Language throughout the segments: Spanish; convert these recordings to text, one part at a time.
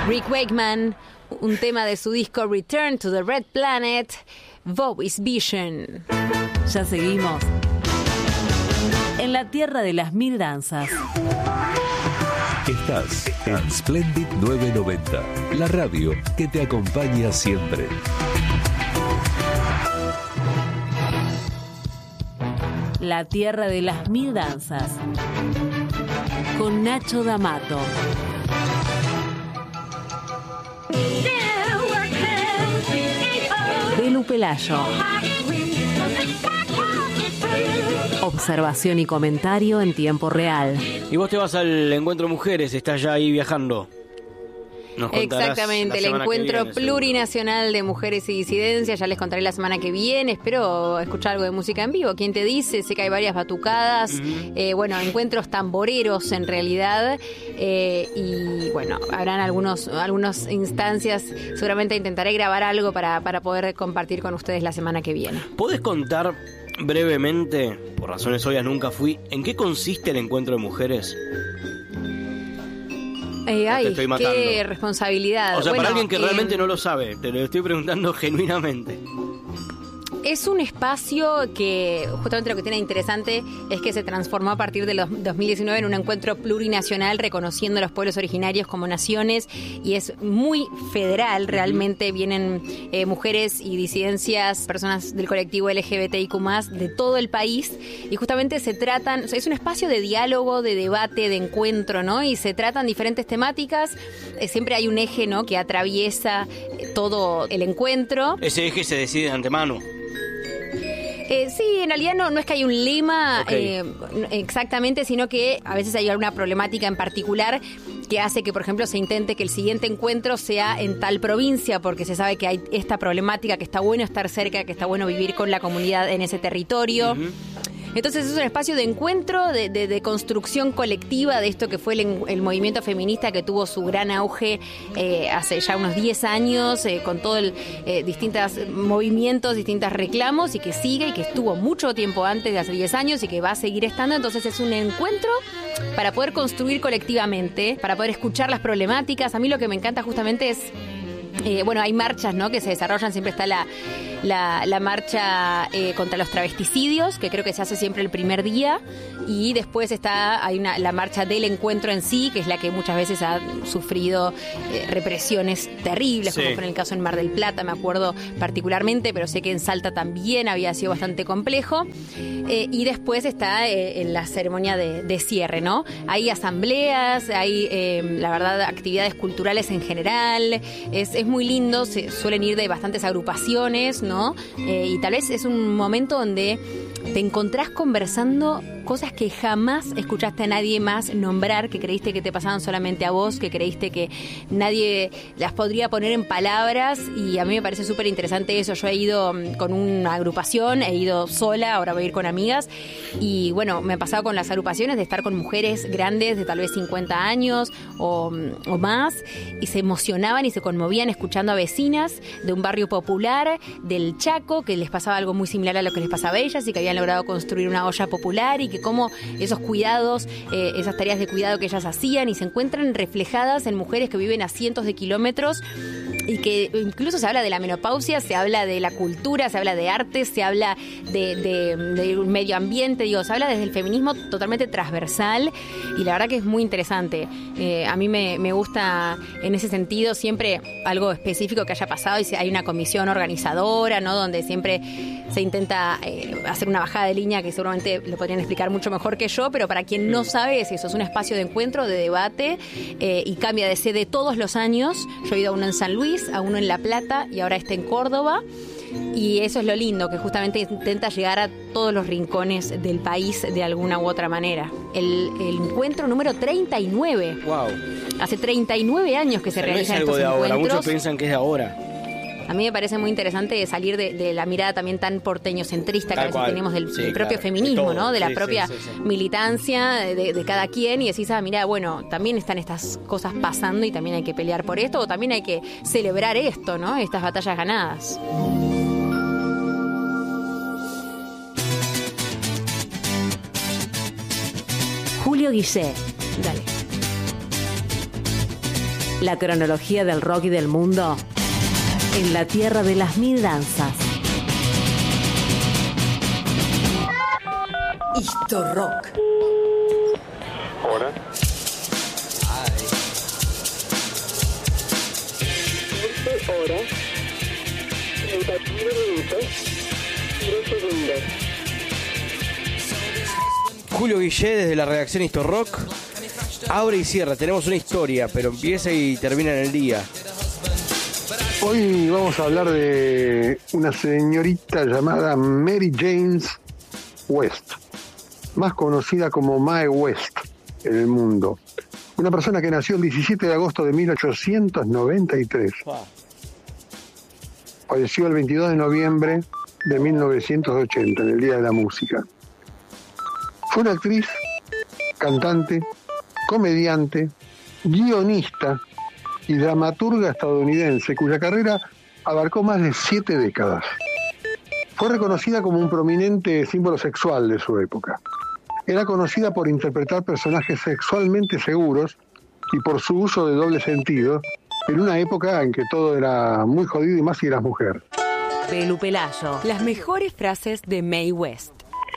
Rick Wakeman, un tema de su disco Return to the Red Planet, Bowie's Vision. Ya seguimos en la tierra de las mil danzas. Estás en Splendid 990, la radio que te acompaña siempre. La tierra de las mil danzas, con Nacho D'Amato. Belu Pelayo. Observación y comentario en tiempo real. Y vos te vas al encuentro mujeres, estás ya ahí viajando. Exactamente, el encuentro plurinacional de mujeres y disidencias. Ya les contaré la semana que viene. Espero escuchar algo de música en vivo. ¿Quién te dice? Sé que hay varias batucadas. Bueno, encuentros tamboreros en realidad. Y bueno, habrán algunas instancias. Seguramente intentaré grabar algo para poder compartir con ustedes la semana que viene. ¿Podés contar brevemente, por razones obvias nunca fui, en qué consiste el encuentro de mujeres? Ay, qué responsabilidad. O sea, para alguien que realmente no lo sabe, te lo estoy preguntando genuinamente. Es un espacio que justamente lo que tiene interesante es que se transformó a partir de los 2019 en un encuentro plurinacional reconociendo a los pueblos originarios como naciones, y es muy federal. Realmente vienen mujeres y disidencias, personas del colectivo LGBTIQ+, de todo el país, y justamente se tratan, o sea, es un espacio de diálogo, de debate, de encuentro, ¿no? Y se tratan diferentes temáticas. Siempre hay un eje, ¿no?, que atraviesa todo el encuentro. Ese eje se decide de antemano. Sí, en realidad no es que hay un lema exactamente, sino que a veces hay alguna problemática en particular que hace que, por ejemplo, se intente que el siguiente encuentro sea en tal provincia, porque se sabe que hay esta problemática, que está bueno estar cerca, que está bueno vivir con la comunidad en ese territorio. Entonces es un espacio de encuentro, de construcción colectiva de esto que fue el movimiento feminista, que tuvo su gran auge hace ya unos 10 años, con todo distintos movimientos, distintos reclamos, y que sigue y que estuvo mucho tiempo antes de hace 10 años y que va a seguir estando. Entonces es un encuentro para poder construir colectivamente, para poder escuchar las problemáticas. A mí lo que me encanta justamente es... bueno, hay marchas, ¿no?, que se desarrollan. Siempre está la marcha contra los travesticidios, que creo que se hace siempre el primer día, y después hay la marcha del encuentro en sí, que es la que muchas veces ha sufrido represiones terribles, como fue en el caso en Mar del Plata, me acuerdo particularmente, pero sé que en Salta también había sido bastante complejo. Y después está en la ceremonia de cierre, ¿no? Hay asambleas, hay, la verdad, actividades culturales en general. Es muy lindo, se suelen ir de bastantes agrupaciones, ¿no? Y tal vez es un momento donde te encontrás conversando cosas que jamás escuchaste a nadie más nombrar, que creíste que te pasaban solamente a vos, que creíste que nadie las podría poner en palabras, y a mí me parece súper interesante eso. Yo he ido con una agrupación, he ido sola, ahora voy a ir con amigas, y bueno, me ha pasado con las agrupaciones de estar con mujeres grandes de tal vez 50 años o más, y se emocionaban y se conmovían escuchando a vecinas de un barrio popular del Chaco, que les pasaba algo muy similar a lo que les pasaba a ellas, y que habían logrado construir una olla popular, y que cómo esos cuidados, esas tareas de cuidado que ellas hacían, y se encuentran reflejadas en mujeres que viven a cientos de kilómetros, y que incluso se habla de la menopausia, se habla de la cultura, se habla de arte, se habla de un medio ambiente, se habla desde el feminismo totalmente transversal, y la verdad que es muy interesante. A mí me gusta en ese sentido siempre algo específico que haya pasado, y hay una comisión organizadora, ¿no?, donde siempre se intenta hacer una bajada de línea, que seguramente lo podrían explicar mucho mejor que yo, pero para quien no sabe, es eso, es un espacio de encuentro, de debate, y cambia de sede todos los años. Yo he ido a uno en San Luis, a uno en La Plata, y ahora en Córdoba, y eso es lo lindo, que justamente intenta llegar a todos los rincones del país de alguna u otra manera. El encuentro número 39. Wow. Hace 39 años que se realizan estos encuentros. Ahora. Muchos piensan que es de ahora. A mí me parece muy interesante salir de la mirada también tan porteñocentrista que a veces tenemos del propio feminismo, ¿no? De la propia militancia de cada quien, y decís, mira, bueno, también están estas cosas pasando y también hay que pelear por esto, o también hay que celebrar esto, ¿no? Estas batallas ganadas. Julio Guisé. Dale. La cronología del rock y del mundo en la tierra de las mil danzas. Historrock. Hola. 11 horas, 39 minutos, 3 segundos. Julio Guillé desde la redacción Historrock. Abre y cierra, tenemos una historia, pero empieza y termina en el día. Hoy vamos a hablar de una señorita llamada Mary James West, más conocida como Mae West en el mundo. Una persona que nació el 17 de agosto de 1893. Falleció el 22 de noviembre de 1980, en el Día de la Música. Fue una actriz, cantante, comediante, guionista y dramaturga estadounidense cuya carrera abarcó más de 7 décadas. Fue reconocida como un prominente símbolo sexual de su época. Era conocida por interpretar personajes sexualmente seguros y por su uso de doble sentido en una época en que todo era muy jodido y más si eras mujer. Belu Pelayo. Las mejores frases de Mae West.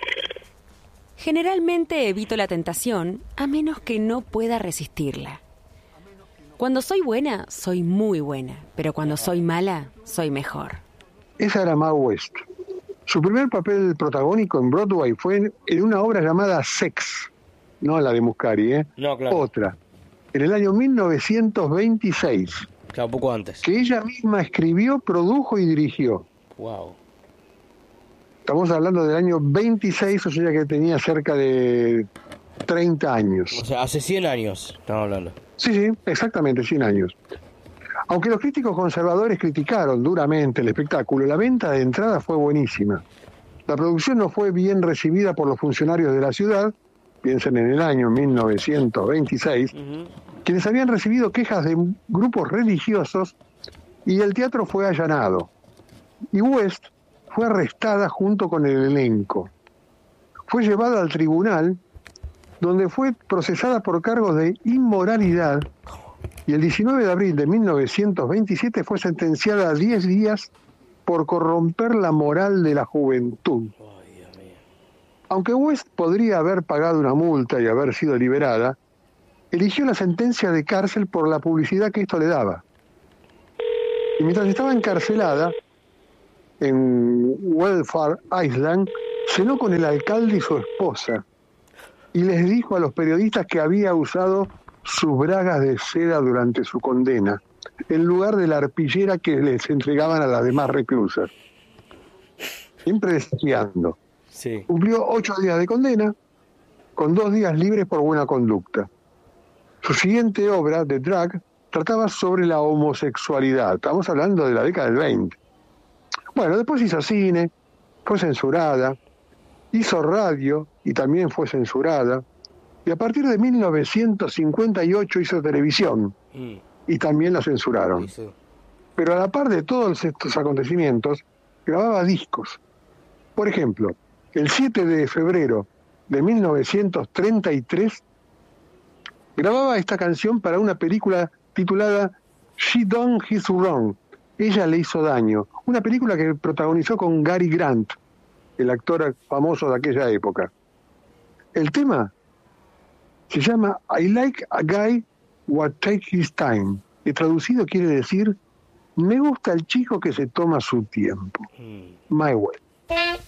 Generalmente evito la tentación a menos que no pueda resistirla. Cuando soy buena, soy muy buena, pero cuando soy mala, soy mejor. Esa era Mae West. Su primer papel protagónico en Broadway fue en una obra llamada Sex, no la de Muscari, No, claro. Otra, en el año 1926. Claro, poco antes. Que ella misma escribió, produjo y dirigió. Wow. Estamos hablando del año 26, o sea que tenía cerca de 30 años. O sea, hace 100 años estamos hablando. Sí, exactamente, 100 años. Aunque los críticos conservadores criticaron duramente el espectáculo, la venta de entradas fue buenísima. La producción no fue bien recibida por los funcionarios de la ciudad, piensen en el año 1926, quienes habían recibido quejas de grupos religiosos y el teatro fue allanado. Y West fue arrestada junto con el elenco. Fue llevada al tribunal, donde fue procesada por cargos de inmoralidad, y el 19 de abril de 1927 fue sentenciada a 10 días por corromper la moral de la juventud. Aunque West podría haber pagado una multa y haber sido liberada, eligió la sentencia de cárcel por la publicidad que esto le daba. Y mientras estaba encarcelada en Welfare Island, cenó con el alcalde y su esposa y les dijo a los periodistas que había usado sus bragas de seda durante su condena, en lugar de la arpillera que les entregaban a las demás reclusas. Siempre desafiando. Sí. Cumplió 8 días de condena, con 2 días libres por buena conducta. Su siguiente obra, The Drag, trataba sobre la homosexualidad. Estamos hablando de la década del 20. Bueno, después hizo cine, fue censurada, hizo radio y también fue censurada, y a partir de 1958 hizo televisión y también la censuraron. Sí. Pero a la par de todos estos acontecimientos, grababa discos. Por ejemplo, el 7 de febrero de 1933 grababa esta canción para una película titulada She Done His Wrong. Ella le hizo daño. Una película que protagonizó con Gary Grant, el actor famoso de aquella época. El tema se llama I Like a Guy What Take His Time, y traducido quiere decir me gusta el chico que se toma su tiempo. Mae West.